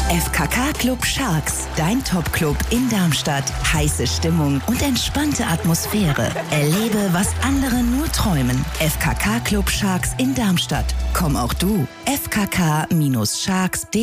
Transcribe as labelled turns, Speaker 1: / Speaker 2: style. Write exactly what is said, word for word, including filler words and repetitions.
Speaker 1: F K K Club Sharks, dein Top-Club in Darmstadt. Heiße Stimmung und entspannte Atmosphäre. Erlebe, was andere nur träumen. F K K Club Sharks in Darmstadt. Komm auch du. F K K Sharks punkt de